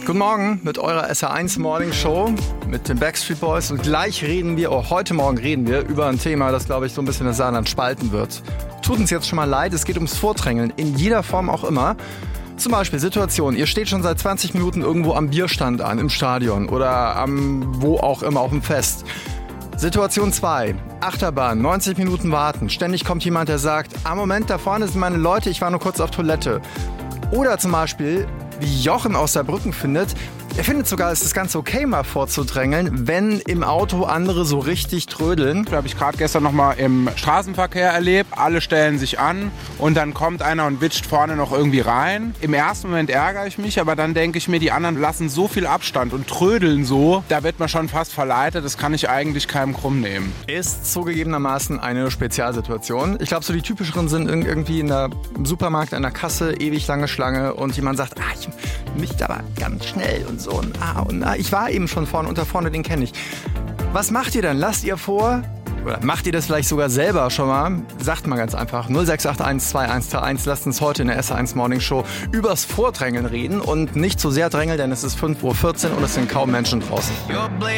Guten Morgen mit eurer SR1 Morning Show mit den Backstreet Boys und heute Morgen reden wir über ein Thema, das, glaube ich, so ein bisschen das Saarland spalten wird. Tut uns jetzt schon mal leid, es geht ums Vordrängeln, in jeder Form auch immer. Zum Beispiel Situation, ihr steht schon seit 20 Minuten irgendwo am Bierstand an, im Stadion oder wo auch immer, auf dem Fest. Situation 2, Achterbahn, 90 Minuten warten, ständig kommt jemand, der sagt, Moment, da vorne sind meine Leute, ich war nur kurz auf Toilette. Oder zum Beispiel, wie Jochen aus Saarbrücken findet, er findet sogar, es ist ganz okay, mal vorzudrängeln, wenn im Auto andere so richtig trödeln. Das habe ich gerade gestern noch mal im Straßenverkehr erlebt. Alle stellen sich an und dann kommt einer und witscht vorne noch irgendwie rein. Im ersten Moment ärgere ich mich, aber dann denke ich mir, die anderen lassen so viel Abstand und trödeln so, da wird man schon fast verleitet. Das kann ich eigentlich keinem krumm nehmen. Ist zugegebenermaßen eine Spezialsituation. Ich glaube, so die typischeren sind irgendwie im Supermarkt an der Kasse, ewig lange Schlange und jemand sagt, ich möchte aber ganz schnell und so. Ich war eben schon vorne und da vorne, den kenne ich. Was macht ihr denn? Lasst ihr vor? Oder macht ihr das vielleicht sogar selber schon mal? Sagt mal ganz einfach 0681 2131. Lasst uns heute in der SR1 Morning Show übers Vordrängeln reden und nicht zu sehr drängeln, denn es ist 5:14 Uhr und es sind kaum Menschen draußen.